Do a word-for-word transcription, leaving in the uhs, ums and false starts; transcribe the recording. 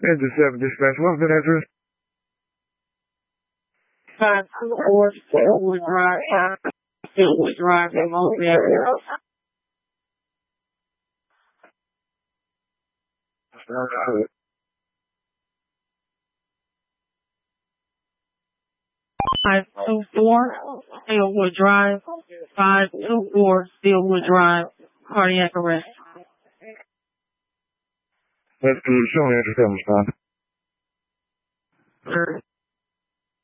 Engine seven dispatch. What's the address? five two four Stillwood Drive. Stillwood Drive in Los Angeles. five two four Stillwood Drive. five two four Stillwood Drive. Cardiac arrest. That's good. Show me address seven, son. Sure.